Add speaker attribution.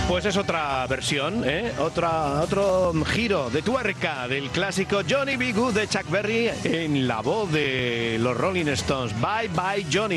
Speaker 1: Pues es otra versión, otro giro de tuerca del clásico Johnny B. Good de Chuck Berry en la voz de los Rolling Stones. Bye Bye Johnny.